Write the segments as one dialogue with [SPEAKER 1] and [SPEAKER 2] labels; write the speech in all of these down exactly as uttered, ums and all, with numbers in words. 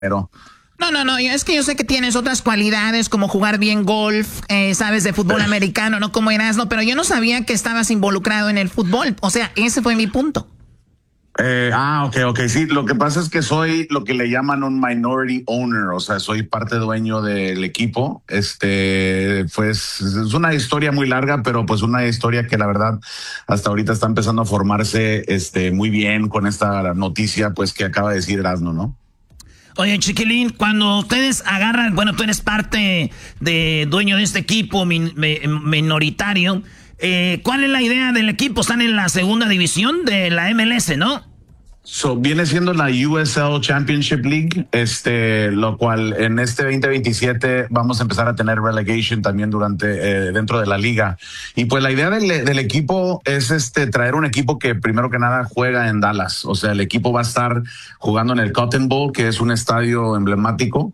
[SPEAKER 1] pero...
[SPEAKER 2] No, no, no, es que yo sé que tienes otras cualidades como jugar bien golf, eh, sabes, de fútbol americano, no como Erasmo, pero yo no sabía que estabas involucrado en el fútbol. O sea, ese fue mi punto.
[SPEAKER 1] Eh, ah, ok, ok, sí, lo que pasa es que soy lo que le llaman un minority owner, o sea, soy parte dueño del equipo. Este, pues es una historia muy larga, pero pues una historia que la verdad hasta ahorita está empezando a formarse este, muy bien con esta noticia pues que acaba de decir Erasmo, ¿no?
[SPEAKER 2] Oye, Chiquilín, cuando ustedes agarran, bueno, tú eres parte de dueño de este equipo min, minoritario, eh, ¿cuál es la idea del equipo? Están en la segunda división de la M L S, ¿no?
[SPEAKER 1] So, viene siendo la U S L Championship League, este, lo cual en este veinte veintisiete vamos a empezar a tener relegation también durante, eh, dentro de la liga. Y pues la idea del, del equipo es este, traer un equipo que primero que nada juega en Dallas. O sea, el equipo va a estar jugando en el Cotton Bowl, que es un estadio emblemático.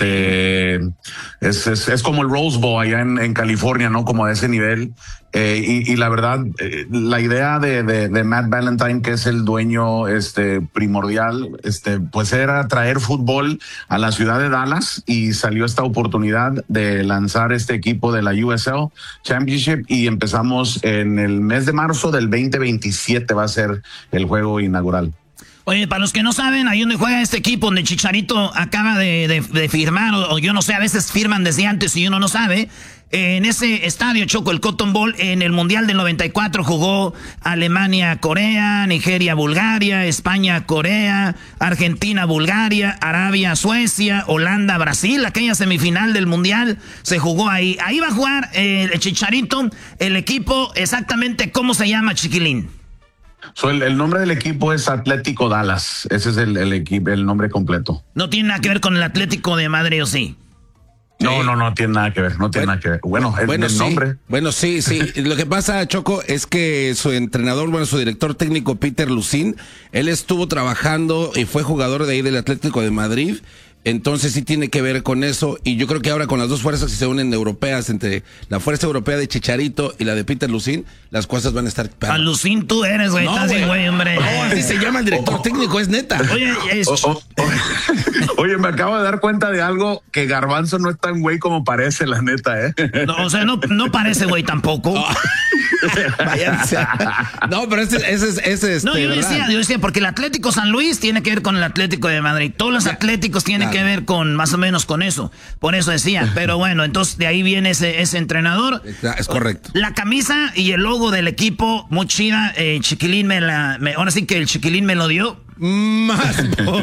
[SPEAKER 1] Este, es, es, es como el Rose Bowl allá en, en California, ¿no? Como de ese nivel. Eh, y, y la verdad, eh, la idea de, de, de Matt Valentine, que es el dueño este, primordial, este, pues era traer fútbol a la ciudad de Dallas, y salió esta oportunidad de lanzar este equipo de la U S L Championship, y empezamos en el mes de marzo del veinte veintisiete va a ser el juego inaugural.
[SPEAKER 2] Oye, para los que no saben, ahí donde juega este equipo, donde Chicharito acaba de, de, de firmar, o, o yo no sé, a veces firman desde antes y uno no sabe. En ese estadio, Choco, el Cotton Bowl, en el Mundial del noventa y cuatro jugó Alemania-Corea, Nigeria-Bulgaria, España-Corea, Argentina-Bulgaria, Arabia-Suecia, Holanda-Brasil. Aquella semifinal del Mundial se jugó ahí. Ahí va a jugar eh, el Chicharito, el equipo, exactamente, ¿cómo se llama, Chiquilín?
[SPEAKER 1] So, el, el nombre del equipo es Atlético Dallas. Ese es el, el equipo, el nombre completo.
[SPEAKER 2] No tiene nada que ver con el Atlético de Madrid, ¿o sí?
[SPEAKER 1] No, no, no tiene nada que ver, no tiene bueno, nada que ver. Bueno, el,
[SPEAKER 3] bueno,
[SPEAKER 1] el
[SPEAKER 3] sí,
[SPEAKER 1] nombre.
[SPEAKER 3] Bueno, sí, sí. Lo que pasa, Choco, es que su entrenador, bueno, su director técnico, Peter Lucín, él estuvo trabajando y fue jugador de ahí del Atlético de Madrid. Entonces sí tiene que ver con eso, y yo creo que ahora con las dos fuerzas que se unen europeas, entre la fuerza europea de Chicharito y la de Peter Lucín, las cosas van a estar...
[SPEAKER 2] A Lucín tú eres, güey, no, estás güey, güey, hombre.
[SPEAKER 3] No, así se llama el director oh, técnico, es neta.
[SPEAKER 2] Oye, es...
[SPEAKER 1] oh, oh, oh. Oye, me acabo de dar cuenta de algo, que Garbanzo no es tan güey como parece, la neta, ¿eh?
[SPEAKER 2] No, o sea, no, no parece güey tampoco. Oh.
[SPEAKER 3] No, pero ese, ese, ese, ese
[SPEAKER 2] No, yo
[SPEAKER 3] ¿verdad?
[SPEAKER 2] decía, yo decía, porque el Atlético San Luis tiene que ver con el Atlético de Madrid. Todos los atléticos tienen claro. que ver con, más o menos con eso. Por eso decía, pero bueno, entonces de ahí viene ese, ese entrenador.
[SPEAKER 3] Es correcto.
[SPEAKER 2] La camisa y el logo del equipo, muy chida. Eh, Chiquilín me la, me, ahora sí que el Chiquilín me lo dio.
[SPEAKER 3] Más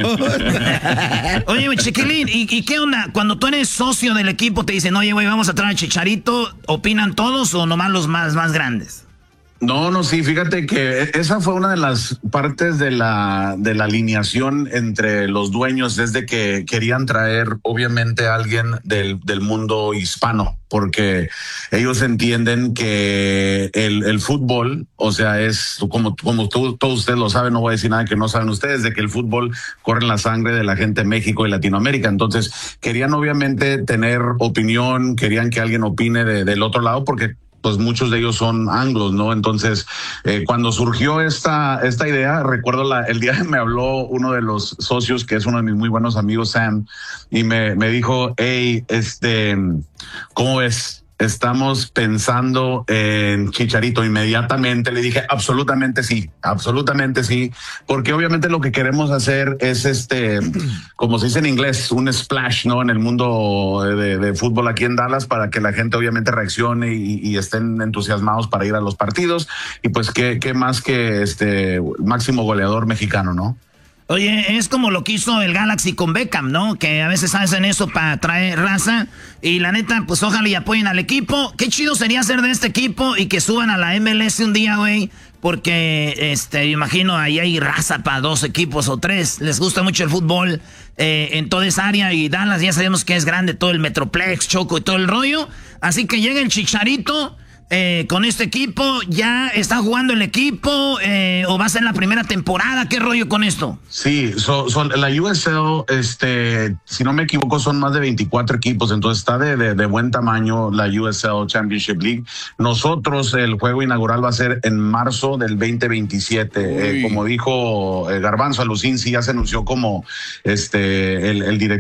[SPEAKER 2] Oye, Chiquilín, ¿y, ¿y qué onda? Cuando tú eres socio del equipo te dicen, oye, güey, vamos a traer a Chicharito, ¿opinan todos o nomás los más, más grandes?
[SPEAKER 1] No, no, sí, fíjate que esa fue una de las partes de la, de la alineación entre los dueños, desde que querían traer, obviamente, a alguien del, del mundo hispano, porque ellos entienden que el, el fútbol, o sea, es como, como tú, todos ustedes lo saben, no voy a decir nada que no saben ustedes, de que el fútbol corre en la sangre de la gente de México y Latinoamérica. Entonces, querían obviamente tener opinión, querían que alguien opine de, del otro lado, porque pues muchos de ellos son anglos, ¿no? Entonces, eh, cuando surgió esta, esta idea, recuerdo la, el día que me habló uno de los socios, que es uno de mis muy buenos amigos, Sam, y me, me dijo, hey, este, ¿cómo ves? Estamos pensando en Chicharito. Inmediatamente le dije, absolutamente sí, absolutamente sí, porque obviamente lo que queremos hacer es este, como se dice en inglés, un splash, ¿no? En el mundo de, de fútbol aquí en Dallas, para que la gente obviamente reaccione y, y estén entusiasmados para ir a los partidos. Y pues qué, qué más que este máximo goleador mexicano, ¿no?
[SPEAKER 2] Oye, es como lo que hizo el Galaxy con Beckham, ¿no? Que a veces hacen eso para traer raza. Y la neta, pues ojalá y apoyen al equipo. Qué chido sería ser de este equipo y que suban a la M L S un día, güey. Porque, este, imagino, ahí hay raza para dos equipos o tres. Les gusta mucho el fútbol eh, en toda esa área. Y Dallas ya sabemos que es grande, todo el Metroplex, Choco y todo el rollo. Así que llega el Chicharito. eh, con este equipo. ¿Ya está jugando el equipo eh, o va a ser la primera temporada? ¿Qué rollo con esto?
[SPEAKER 1] Sí, so, so, la U S L, este, si no me equivoco, son más de veinticuatro equipos, entonces está de, de, de buen tamaño la U S L Championship League. Nosotros, el juego inaugural va a ser en marzo del veinte veintisiete. Eh, como dijo eh, Garbanzo Alucín, sí ya se anunció como este el, el director